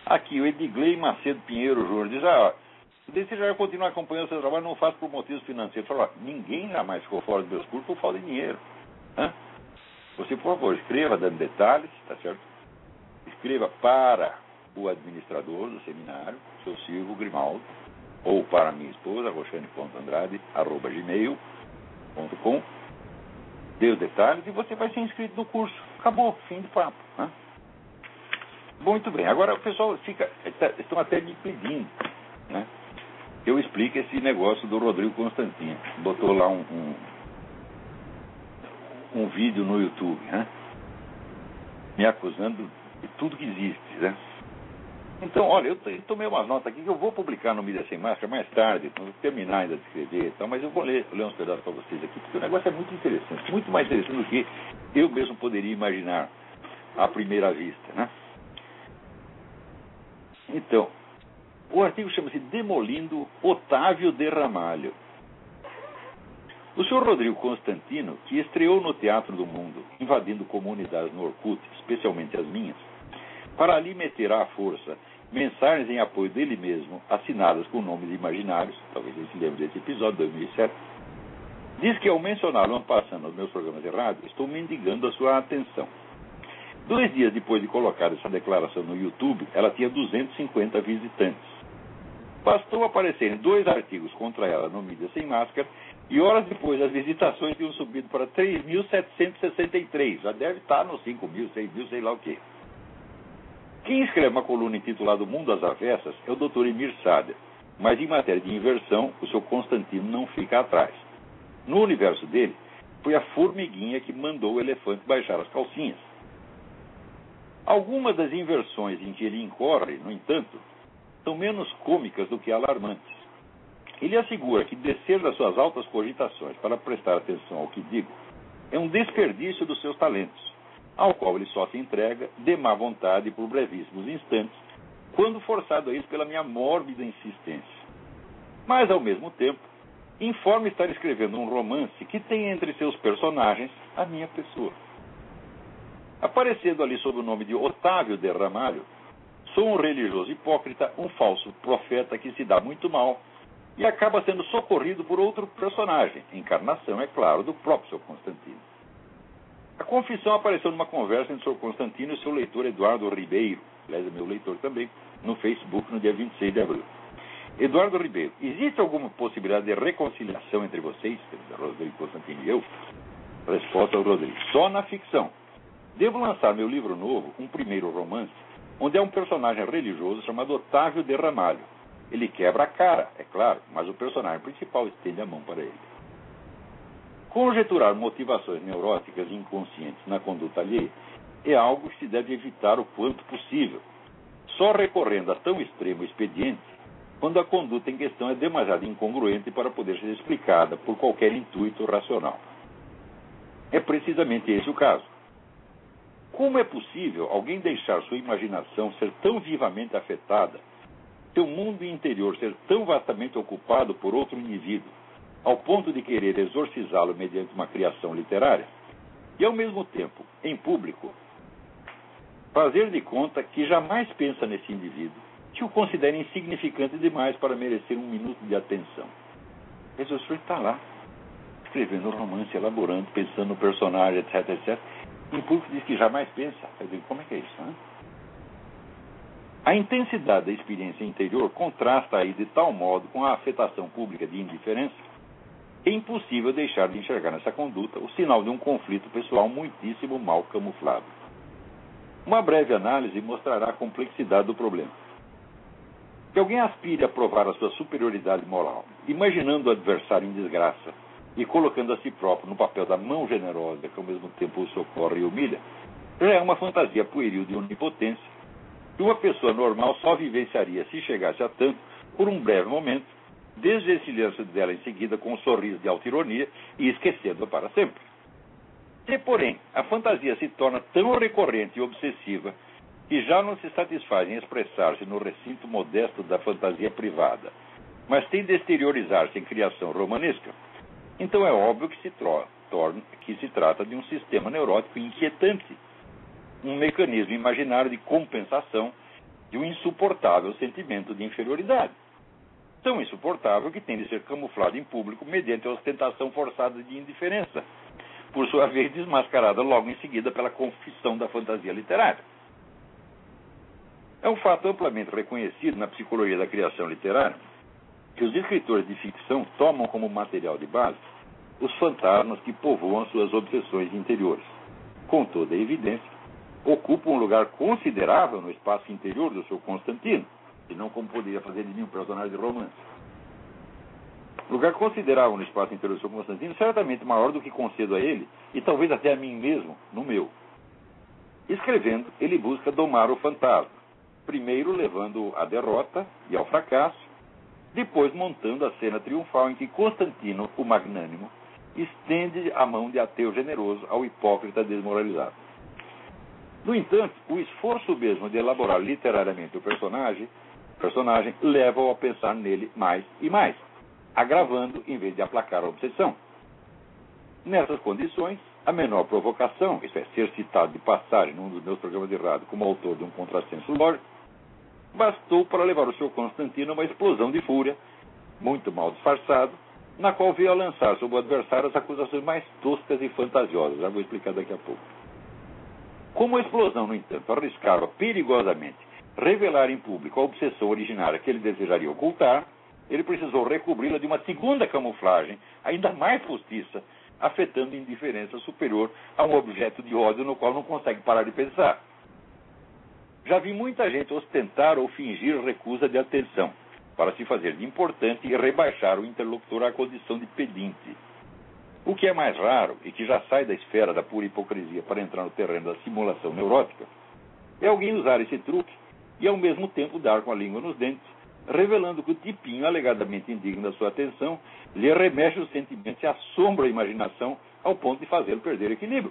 Aqui, o Edgley Macedo Pinheiro Júnior diz, você já vai continuar acompanhando o seu trabalho, não faço por motivos financeiros. Fala, ninguém jamais ficou fora dos meus cursos por falta de dinheiro. Você, por favor, escreva dando detalhes, tá certo? Escreva para o administrador do seminário, seu Silvio Grimaldo, ou para minha esposa, roxane.andrade@gmail.com. Dê os detalhes e você vai ser inscrito no curso. Acabou, fim do papo. Muito bem, agora o pessoal estão até me pedindo, né? Eu explico esse negócio do Rodrigo Constantino. Botou lá um vídeo no YouTube, né? Me acusando de tudo que existe, né? Então, olha, eu tomei umas notas aqui que eu vou publicar no Mídia Sem Máscara mais tarde, quando eu terminar ainda de escrever e tal, mas eu vou ler uns pedaços para vocês aqui, porque o negócio é muito interessante, muito mais interessante do que eu mesmo poderia imaginar à primeira vista, né? Então, o artigo chama-se Demolindo Otávio de Ramalho. O senhor Rodrigo Constantino, que estreou no Teatro do Mundo, invadindo comunidades no Orkut, especialmente as minhas, para ali meter à força mensagens em apoio dele mesmo, assinadas com nomes imaginários, talvez você se lembre desse episódio, 2007, diz que ao mencioná-lo ano passado nos meus programas de rádio, estou mendigando a sua atenção. 2 dias depois de colocar essa declaração no YouTube, ela tinha 250 visitantes. Bastou aparecerem 2 artigos contra ela no Mídia Sem Máscara e horas depois as visitações tinham subido para 3.763. Já deve estar nos 5.000, 6.000, sei lá o quê. Quem escreve uma coluna intitulada O Mundo às Avessas é o Dr. Emir Sader, mas em matéria de inversão, o seu Constantino não fica atrás. No universo dele, foi a formiguinha que mandou o elefante baixar as calcinhas. Algumas das inversões em que ele incorre, no entanto, são menos cômicas do que alarmantes. Ele assegura que descer das suas altas cogitações para prestar atenção ao que digo é um desperdício dos seus talentos, ao qual ele só se entrega de má vontade por brevíssimos instantes, quando forçado a isso pela minha mórbida insistência. Mas, ao mesmo tempo, informa estar escrevendo um romance que tem entre seus personagens a minha pessoa. Aparecendo ali sob o nome de Otávio de Ramalho, sou um religioso hipócrita, um falso profeta que se dá muito mal e acaba sendo socorrido por outro personagem, encarnação, é claro, do próprio seu Constantino. A confissão apareceu numa conversa entre o Sr. Constantino e seu leitor Eduardo Ribeiro, aliás, é meu leitor também, no Facebook no dia 26 de abril. Eduardo Ribeiro, existe alguma possibilidade de reconciliação entre vocês, Rodrigo Constantino e eu? Resposta ao Rodrigo, só na ficção. Devo lançar meu livro novo, um primeiro romance, onde há um personagem religioso chamado Otávio de Ramalho. Ele quebra a cara, é claro, mas o personagem principal estende a mão para ele. Conjecturar motivações neuróticas e inconscientes na conduta alheia é algo que se deve evitar o quanto possível, só recorrendo a tão extremo expediente quando a conduta em questão é demasiado incongruente para poder ser explicada por qualquer intuito racional. É precisamente esse o caso. Como é possível alguém deixar sua imaginação ser tão vivamente afetada, seu mundo interior ser tão vastamente ocupado por outro indivíduo, ao ponto de querer exorcizá-lo mediante uma criação literária, e ao mesmo tempo, em público, fazer de conta que jamais pensa nesse indivíduo, que o considera insignificante demais para merecer um minuto de atenção. Mas o senhor está lá, escrevendo um romance, elaborando, pensando no personagem, etc, etc, em público diz que jamais pensa. Eu digo, como é que é isso, né? A intensidade da experiência interior contrasta aí de tal modo com a afetação pública de indiferença que é impossível deixar de enxergar nessa conduta o sinal de um conflito pessoal muitíssimo mal camuflado. Uma breve análise mostrará a complexidade do problema. Que alguém aspire a provar a sua superioridade moral, imaginando o adversário em desgraça e colocando a si próprio no papel da mão generosa que ao mesmo tempo o socorre e humilha, já é uma fantasia pueril de onipotência que uma pessoa normal só vivenciaria, se chegasse a tanto, por um breve momento, desvencilhando-se dela em seguida com um sorriso de altironia e esquecendo-a para sempre. Se, porém, a fantasia se torna tão recorrente e obsessiva que já não se satisfaz em expressar-se no recinto modesto da fantasia privada, mas tem de exteriorizar-se em criação romanesca, então é óbvio que se trata de um sistema neurótico inquietante, um mecanismo imaginário de compensação de um insuportável sentimento de inferioridade. Tão insuportável que tem de ser camuflado em público mediante a ostentação forçada de indiferença, por sua vez desmascarada logo em seguida pela confissão da fantasia literária. É um fato amplamente reconhecido na psicologia da criação literária que os escritores de ficção tomam como material de base os fantasmas que povoam suas obsessões interiores. Com toda a evidência, ocupam um lugar considerável no espaço interior do seu Constantino, se não como poderia fazer de mim um personagem de romance. Lugar considerável no espaço interior do seu Constantino, certamente maior do que concedo a ele, e talvez até a mim mesmo, no meu. Escrevendo, ele busca domar o fantasma, primeiro levando-o à derrota e ao fracasso, depois montando a cena triunfal em que Constantino, o magnânimo, estende a mão de ateu generoso ao hipócrita desmoralizado. No entanto, o esforço mesmo de elaborar literariamente o personagem leva-o a pensar nele mais e mais, agravando em vez de aplacar a obsessão. Nessas condições, a menor provocação, isso é, ser citado de passagem num dos meus programas de rádio como autor de um contrassenso lógico, bastou para levar o seu Constantino a uma explosão de fúria, muito mal disfarçado, na qual veio a lançar sobre o adversário as acusações mais toscas e fantasiosas. Já vou explicar daqui a pouco. Como a explosão, no entanto, arriscava perigosamente revelar em público a obsessão originária que ele desejaria ocultar, ele precisou recobri-la de uma segunda camuflagem, ainda mais postiça, afetando indiferença superior a um objeto de ódio no qual não consegue parar de pensar. Já vi muita gente ostentar ou fingir recusa de atenção, para se fazer de importante e rebaixar o interlocutor à condição de pedinte. O que é mais raro, e que já sai da esfera da pura hipocrisia para entrar no terreno da simulação neurótica, é alguém usar esse truque e ao mesmo tempo dar com a língua nos dentes, revelando que o tipinho alegadamente indigno da sua atenção lhe remexe os sentimentos e assombra a imaginação ao ponto de fazê-lo perder o equilíbrio.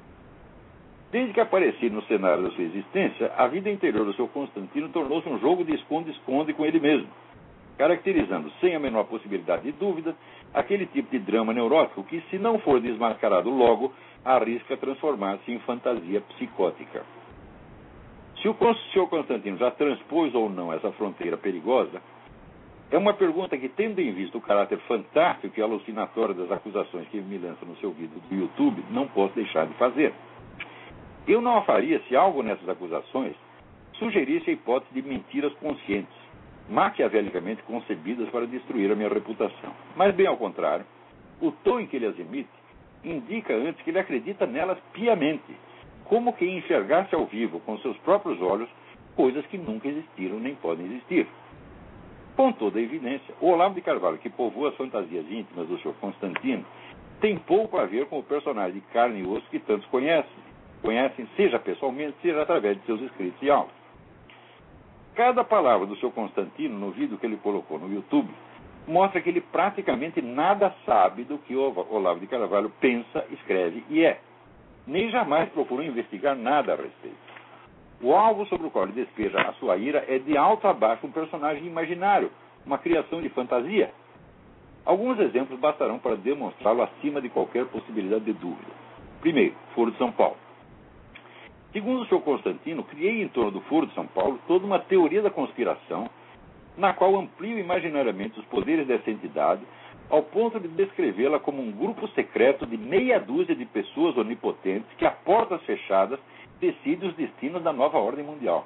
Desde que apareci no cenário da sua existência, a vida interior do seu Constantino tornou-se um jogo de esconde-esconde com ele mesmo, caracterizando, sem a menor possibilidade de dúvida, aquele tipo de drama neurótico que, se não for desmascarado logo, arrisca transformar-se em fantasia psicótica. Se o senhor Constantino já transpôs ou não essa fronteira perigosa, é uma pergunta que, tendo em vista o caráter fantástico e alucinatório das acusações que me lança no seu vídeo do YouTube, não posso deixar de fazer. Eu não a faria se algo nessas acusações sugerisse a hipótese de mentiras conscientes, maquiavelicamente concebidas para destruir a minha reputação. Mas, bem ao contrário, o tom em que ele as emite indica antes que ele acredita nelas piamente, como quem enxergasse ao vivo com seus próprios olhos coisas que nunca existiram nem podem existir. Com toda a evidência, o Olavo de Carvalho, que povoa as fantasias íntimas do Sr. Constantino, tem pouco a ver com o personagem de carne e osso que tantos conhecem, seja pessoalmente, seja através de seus escritos e aulas. Cada palavra do Sr. Constantino, no vídeo que ele colocou no YouTube, mostra que ele praticamente nada sabe do que o Olavo de Carvalho pensa, escreve e é. Nem jamais procurou investigar nada a respeito. O alvo sobre o qual ele despeja a sua ira é de alto a baixo um personagem imaginário, uma criação de fantasia. Alguns exemplos bastarão para demonstrá-lo acima de qualquer possibilidade de dúvida. Primeiro, Foro de São Paulo. Segundo o Sr. Constantino, criei em torno do Foro de São Paulo toda uma teoria da conspiração, na qual amplio imaginariamente os poderes dessa entidade, ao ponto de descrevê-la como um grupo secreto de meia dúzia de pessoas onipotentes que, a portas fechadas, decide os destinos da nova ordem mundial.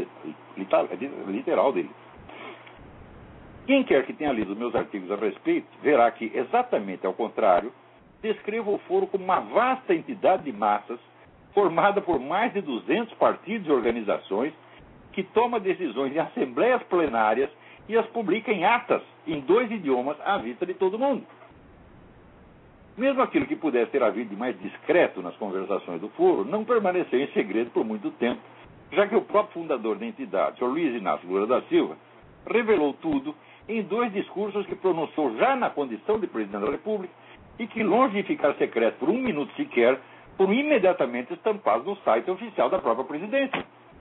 Literal dele. Quem quer que tenha lido meus artigos a respeito, verá que, exatamente ao contrário, descrevo o Foro como uma vasta entidade de massas, formada por mais de 200 partidos e organizações, que toma decisões em assembleias plenárias e as publica em atas, em 2 idiomas, à vista de todo mundo. Mesmo aquilo que pudesse ter havido de mais discreto nas conversações do Foro, não permaneceu em segredo por muito tempo, já que o próprio fundador da entidade, Sr. Luiz Inácio Lula da Silva, revelou tudo em 2 discursos que pronunciou já na condição de presidente da República e que, longe de ficar secreto por 1 minuto sequer, foram imediatamente estampados no site oficial da própria presidência.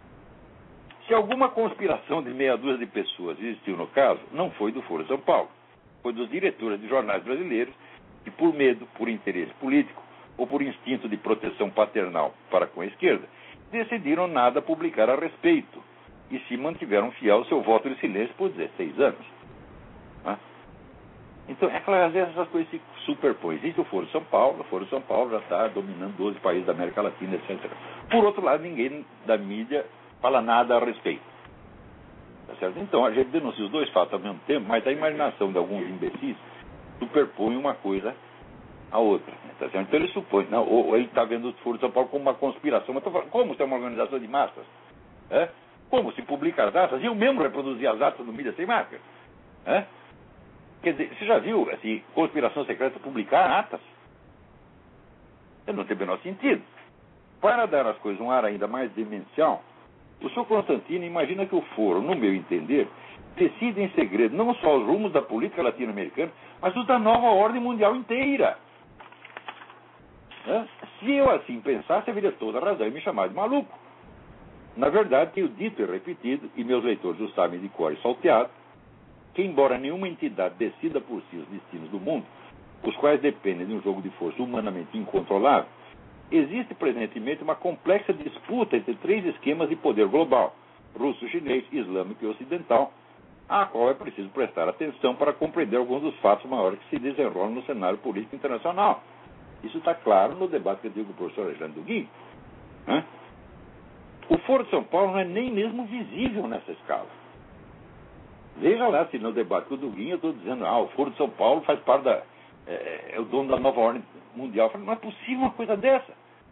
Se alguma conspiração de meia dúzia de pessoas existiu no caso, não foi do Foro de São Paulo. Foi dos diretores de jornais brasileiros que, por medo, por interesse político ou por instinto de proteção paternal para com a esquerda, decidiram nada publicar a respeito, e se mantiveram fiel ao seu voto de silêncio por 16 anos. Né? Então, é claro, às vezes essas coisas se superpõem. Existe o Foro de São Paulo já está dominando 12 países da América Latina, etc. Por outro lado, ninguém da mídia fala nada a respeito. Tá certo? Então, a gente denuncia os dois fatos ao mesmo tempo, mas a imaginação de alguns imbecis superpõe uma coisa à outra. Tá certo? Então, ele supõe, não, ou ele está vendo o Foro de São Paulo como uma conspiração. Mas como se é uma organização de massas? É? Como se publica as atas? E eu mesmo reproduzir as atas no mídia sem marca? É? Quer dizer, você já viu assim, conspiração secreta publicar atas? Não tem o menor sentido. Para dar às coisas um ar ainda mais demencial, o senhor Constantino imagina que o Foro, no meu entender, decide em segredo não só os rumos da política latino-americana, mas os da nova ordem mundial inteira. Se eu assim pensasse, haveria toda a razão em me chamar de maluco. Na verdade, tenho dito e repetido, e meus leitores o sabem de cor e salteado, que embora nenhuma entidade decida por si os destinos do mundo, os quais dependem de um jogo de força humanamente incontrolável, existe presentemente uma complexa disputa entre 3 esquemas de poder global, russo, chinês, islâmico e ocidental, à qual é preciso prestar atenção para compreender alguns dos fatos maiores que se desenrolam no cenário político internacional. Isso está claro no debate que eu tive com o professor Alexandre Duguin. O Foro de São Paulo não é nem mesmo visível nessa escala. Veja lá se no debate com o Duguin eu estou dizendo, o Foro de São Paulo faz parte é o dono da nova ordem mundial. Eu falei, não é possível uma coisa dessa.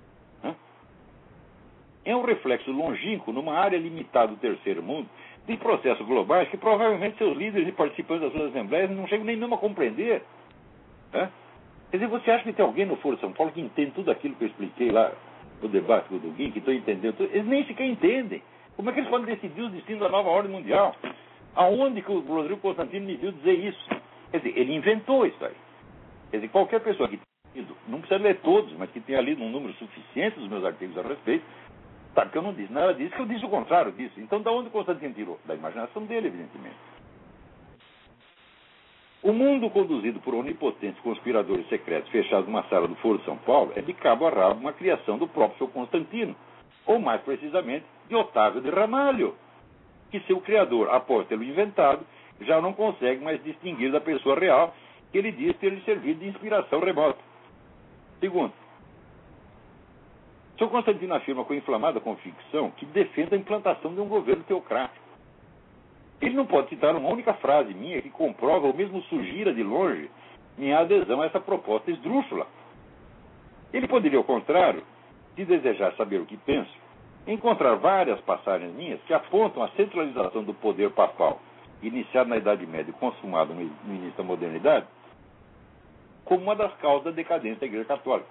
É um reflexo longínquo numa área limitada do terceiro mundo de processos globais que provavelmente seus líderes e participantes das suas assembleias não chegam nem mesmo a compreender. Quer dizer, você acha que tem alguém no Foro de São Paulo que entende tudo aquilo que eu expliquei lá no debate com o Duguin, que estão entendendo tudo? Eles nem sequer entendem. Como é que eles podem decidir os destinos da nova ordem mundial? Aonde que o Rodrigo Constantino me viu dizer isso? Quer dizer, ele inventou isso aí. Quer dizer, qualquer pessoa que tenha lido, não precisa ler todos, mas que tenha lido um número suficiente dos meus artigos a respeito, sabe que eu não disse nada disso, que eu disse o contrário disso. Então, da onde o Constantino tirou? Da imaginação dele, evidentemente. O mundo conduzido por onipotentes conspiradores secretos fechados numa sala do Foro de São Paulo é de cabo a rabo uma criação do próprio seu Constantino, ou mais precisamente, de Otávio de Ramalho, que seu criador, após tê-lo inventado, já não consegue mais distinguir da pessoa real que ele diz ter lhe servido de inspiração remota. Segundo, seu Constantino afirma com inflamada convicção que defende a implantação de um governo teocrático. Ele não pode citar uma única frase minha que comprova ou mesmo sugira de longe minha adesão a essa proposta esdrúxula. Ele poderia, ao contrário, se desejar saber o que penso, encontrar várias passagens minhas que apontam a centralização do poder papal, iniciado na Idade Média e consumado no início da modernidade, como uma das causas da decadência da Igreja Católica.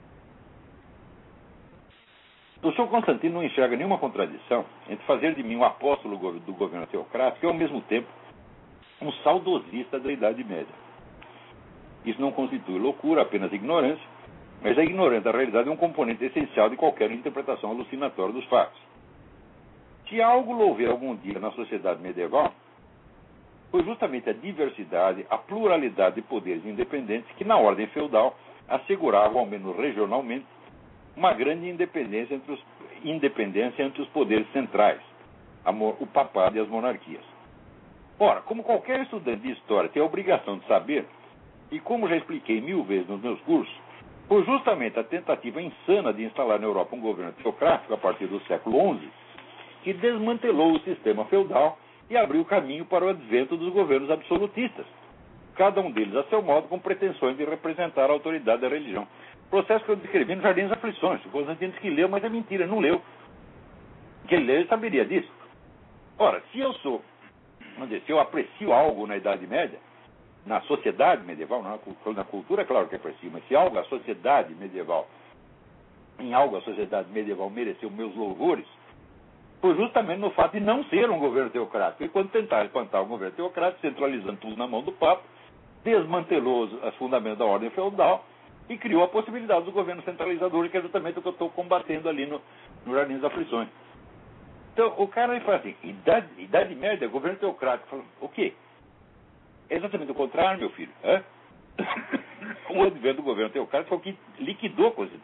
O senhor Constantino não enxerga nenhuma contradição entre fazer de mim um apóstolo do governo teocrático e, ao mesmo tempo, um saudosista da Idade Média. Isso não constitui loucura, apenas ignorância, mas a ignorância da realidade é um componente essencial de qualquer interpretação alucinatória dos fatos. Se algo louver algum dia na sociedade medieval, foi justamente a diversidade, a pluralidade de poderes independentes que, na ordem feudal, asseguravam, ao menos regionalmente, uma grande independência entre os poderes centrais, o papado e as monarquias. Ora, como qualquer estudante de história tem a obrigação de saber, e como já expliquei 1000 vezes nos meus cursos, foi justamente a tentativa insana de instalar na Europa um governo teocrático a partir do século XI que desmantelou o sistema feudal e abriu caminho para o advento dos governos absolutistas, cada um deles a seu modo com pretensões de representar a autoridade da religião. Processo que eu descrevi no Jardim das Aflições. O Constantino disse que leu, mas é mentira, não leu. Que ele leu, ele saberia disso. Ora, se eu se eu aprecio algo na Idade Média, na sociedade medieval, na cultura, é claro que aprecio, mas se algo, a sociedade medieval, em algo a sociedade medieval mereceu meus louvores, foi justamente no fato de não ser um governo teocrático. E quando tentaram implantar um governo teocrático, centralizando tudo na mão do Papa, desmantelou os fundamentos da ordem feudal e criou a possibilidade do governo centralizador, que é justamente o que eu estou combatendo ali no Jardim das Aflições. Então, o cara fala assim, Idade Média, governo teocrático. Fala, o quê? É exatamente o contrário, meu filho. O advento do governo teocrático foi o que liquidou a Constituição.